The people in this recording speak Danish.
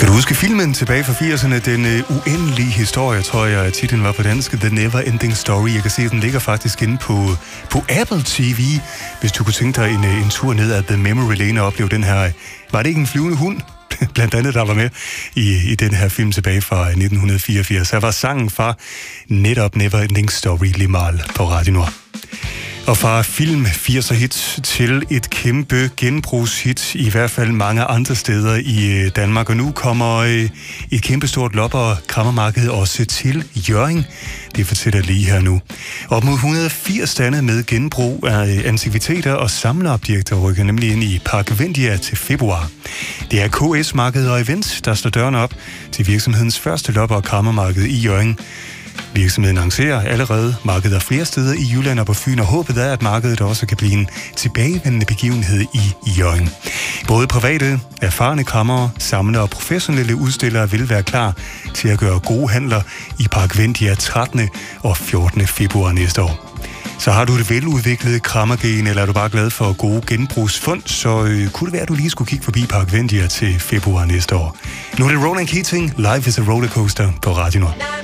Kan du huske filmen tilbage fra 80'erne? Den uendelige historie, tror jeg, titlen var på dansk. The Never Ending Story. Jeg kan se, at den ligger faktisk inde på Apple TV. Hvis du kunne tænke dig en tur ned ad The Memory Lane og opleve den her... Var det ikke en flyvende hund? Blandt andet, der var med i den her film tilbage fra 1984. Her var sangen fra netop Never Ending Story, Limahl på Radio Nord. Og fra film 80'er hit til et kæmpe genbrugshit, i hvert fald mange andre steder i Danmark. Og nu kommer et kæmpestort lopper- og krammermarked også til Hjørring. Det fortæller jeg lige her nu. Op mod 180 stande med genbrug af antikviteter og samleobjekter rykker nemlig ind i Park Vendia til februar. Det er KS Marked og Event, der står dørene op til virksomhedens første lopper- og krammermarked i Hjørring. Virksomheden arrangerer allerede markeder flere steder i Jylland og på Fyn, og håbet er, at markedet også kan blive en tilbagevendende begivenhed i Hjørring. Både private, erfarne krammere, samlere og professionelle udstillere vil være klar til at gøre gode handler i Park Vendia 13. og 14. februar næste år. Så har du det veludviklede krammergen, eller er du bare glad for gode genbrugsfund, så kunne det være, at du lige skulle kigge forbi Park Vendia til februar næste år. Nu er det Ronan Keating, Life is a Rollercoaster på Radio Nord.